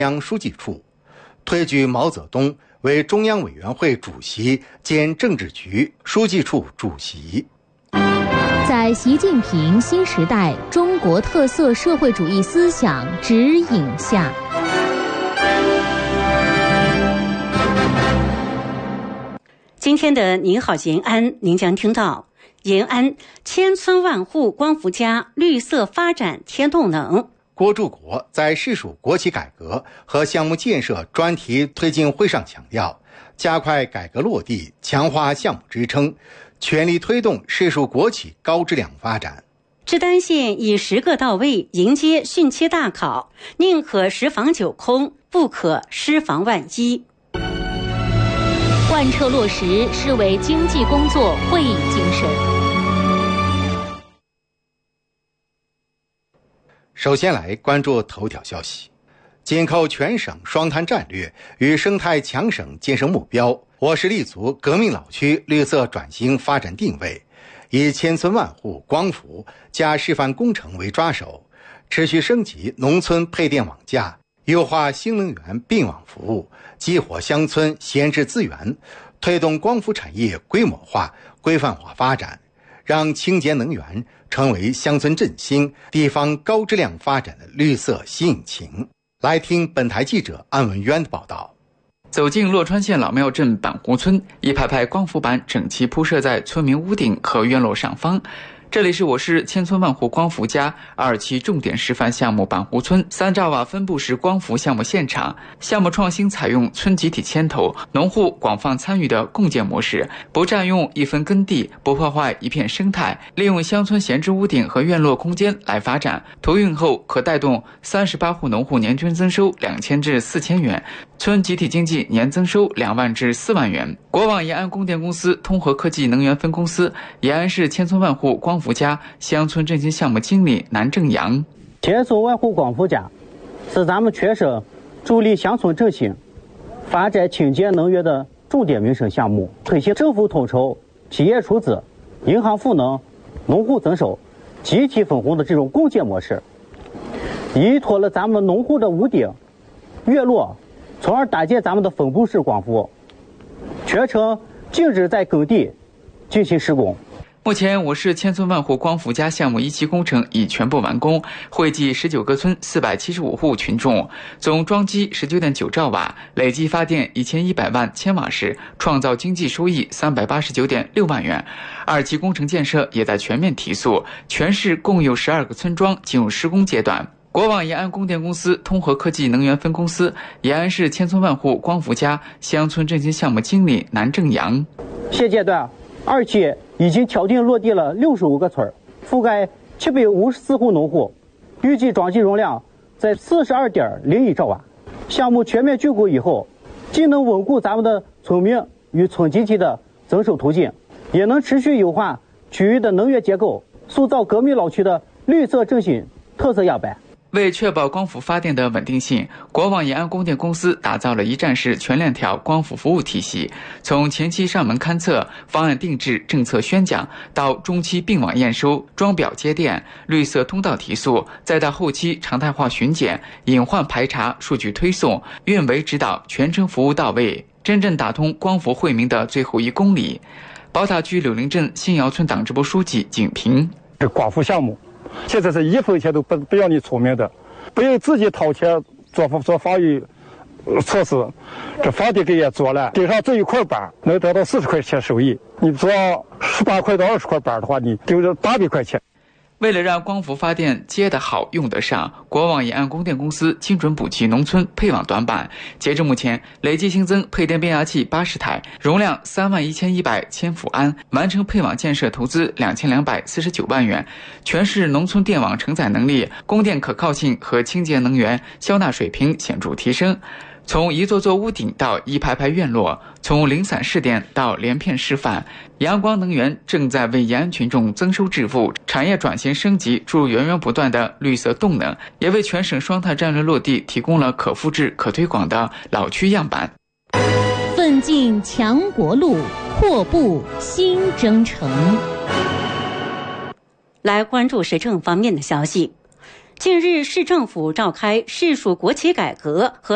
央书记处，推举毛泽东为中央委员会主席兼政治局书记处主席。 在习近平新时代中国特色社会主义思想指引下， 今天的您好延安，您将听到延安千村万户光伏家绿色发展添动能。 郭柱国在市属国企改革和项目建设专题推进会上强调，加快改革落地，强化项目支撑，全力推动市属国企高质量发展。 志丹县以10个到位迎接汛期大考，宁可10防9空，不可失防万一。 贯彻落实市委经济工作会议精神。 首先来关注头条消息。紧扣全省双碳战略与生态强省建设目标，我市立足革命老区绿色转型发展定位，以千村万户光伏加示范工程为抓手，持续升级农村配电网架，优化新能源并网服务，激活乡村闲置资源，推动光伏产业规模化、规范化发展，让清洁能源成为乡村振兴、地方高质量发展的绿色新引擎。来听本台记者安文渊的报道。 走进洛川县老庙镇板湖村，一排排光伏板整齐铺设在村民屋顶和院落上方。这里是我市千村万户光伏家2期重点示范项目板湖村3兆瓦分布式光伏项目现场。项目创新采用村集体牵头、农户广泛参与的共建模式，不占用一分耕地，不破坏一片生态，利用乡村闲置屋顶和院落空间来发展。投运后可带动38户农户年均增收2000至4000元，村集体经济年增收2万至4万元。国网延安供电公司通和科技能源分公司延安市千村万户光伏家乡村振兴项目经理南正阳： 千村万户光伏家是咱们全省助力乡村振兴、发展清洁能源的重点民生项目，推行政府统筹、企业出资、银行赋能、农户增收、集体分红的这种共建模式，依托了咱们农户的屋顶、院落，从而搭建咱们的分布式光伏，全程静止在耕地进行施工。 目前，我市千村万户光伏家项目1期工程已全部完工，惠及19个村475户群众，总装机19.9兆瓦，累计发电1100万千瓦时，创造经济收益389.6万元。2期工程建设也在全面提速，全市共有12个村庄进入施工阶段。国网延安供电公司通和科技能源分公司延安市千村万户光伏家乡村振兴项目经理南正阳： 现阶段2期已经敲定落地了65个村，覆盖754户农户，预计装机容量在42.01兆瓦。项目全面竣工以后，既能稳固咱们的村民与村集体的增收途径，也能持续优化区域的能源结构，塑造革命老区的绿色振兴特色样板。 为确保光伏发电的稳定性，国网延安供电公司打造了一站式全链条光伏服务体系，从前期上门勘测、方案定制、政策宣讲，到中期并网验收、装表接电、绿色通道提速，再到后期常态化巡检、隐患排查、数据推送、运维指导，全程服务到位，真正打通光伏惠民的最后1公里。宝塔区柳林镇新窑村党支部书记景平： 这光伏项目现在是1分钱都不要你出名的，不用自己掏钱做防御措施，这房地给也做了，顶上这一块板能得到40块钱收益，你做18块到20块板的话，你就是800块钱。 为了让光伏发电接得好用得上，国网延安供电公司精准补齐农村配网短板。截至目前，累计新增配电变压器80台，容量31100千伏安，完成配网建设投资2249万元。全市农村电网承载能力、供电可靠性和清洁能源消纳水平显著提升。从一座座屋顶到一排排院落，从零散试点到连片示范，阳光能源正在为延安群众增收致富、产业转型升级注入源源不断的绿色动能，也为全省双碳战略落地提供了可复制、可推广的老区样板。 奋进强国路，阔步新征程。 来关注市政方面的消息。近日，市政府召开市属国企改革和